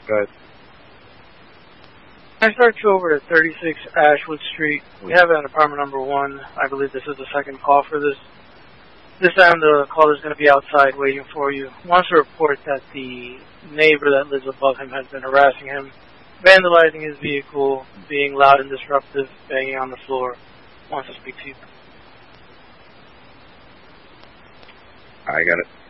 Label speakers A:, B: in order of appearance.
A: Go ahead.
B: I start you over at 36 Ashwood Street. We have it on apartment number 1. I believe this is the second call for this. This time the caller's going to be outside waiting for you. Wants to report that the neighbor that lives above him has been harassing him, vandalizing his vehicle, being loud and disruptive, banging on the floor. Wants to speak to you.
A: I got it.